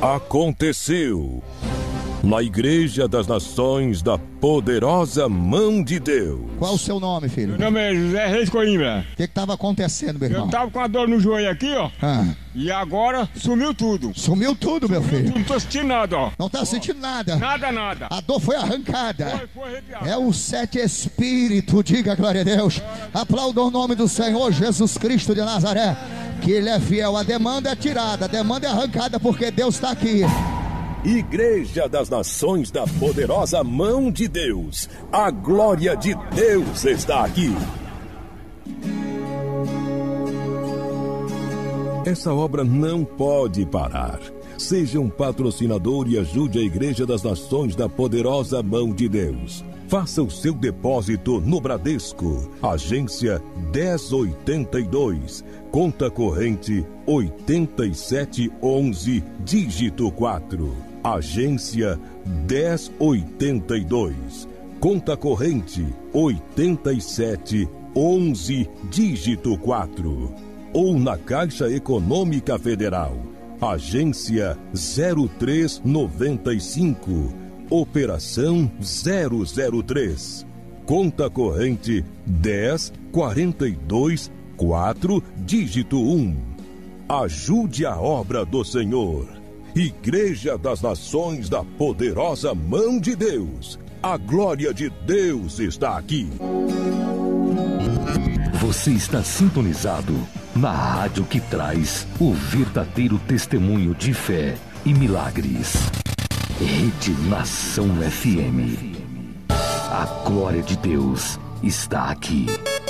Aconteceu na Igreja das Nações da Poderosa Mão de Deus. Qual o seu nome, filho? Meu nome é José Reis Coimbra. O que estava acontecendo, meu irmão? Eu tava com a dor no joelho aqui, ó. E agora sumiu tudo. Sumiu tudo, meu filho? Não tô sentindo nada, ó. Não tá sentindo nada? Nada. A dor foi arrancada. Foi arrepiado. É o sete espírito, diga glória a Deus. Aplauda o nome do Senhor Jesus Cristo de Nazaré, que Ele é fiel. A demanda é tirada, a demanda é arrancada, porque Deus está aqui. Igreja das Nações da Poderosa Mão de Deus. A glória de Deus está aqui. Essa obra não pode parar. Seja um patrocinador e ajude a Igreja das Nações da Poderosa Mão de Deus. Faça o seu depósito no Bradesco, agência 1082, conta corrente 8711, dígito 4. Agência 1082, conta corrente 8711, dígito 4. Ou na Caixa Econômica Federal, agência 0395, operação 003, conta corrente 10424, dígito 1. Ajude a obra do Senhor. Igreja das Nações da Poderosa Mão de Deus. A glória de Deus está aqui. Você está sintonizado na rádio que traz o verdadeiro testemunho de fé e milagres. Rede Nação FM. A glória de Deus está aqui.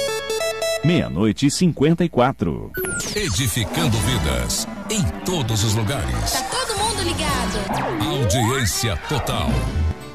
00:54. Edificando vidas em todos os lugares. Tá todo mundo ligado. Audiência total.